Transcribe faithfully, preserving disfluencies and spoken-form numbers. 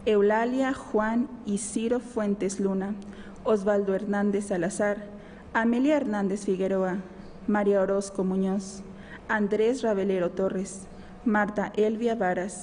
Eulalia, Juan y Ciro Fuentes Luna, Osvaldo Hernández Salazar, Amelia Hernández Figueroa, María Orozco Muñoz, Andrés Ravelero Torres, Marta Elvia Varas,